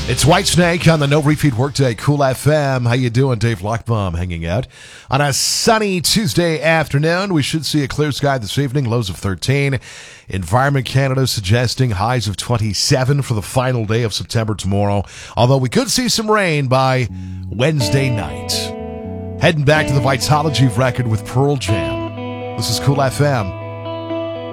It's Whitesnake on the No Repeat Workday, Cool FM. How you doing? Dave Lockbaum hanging out. On a sunny Tuesday afternoon, we should see a clear sky this evening, lows of 13. Environment Canada suggesting highs of 27 for the final day of September tomorrow, although we could see some rain by Wednesday night. Heading back to the Vitology record with Pearl Jam. This is Cool FM.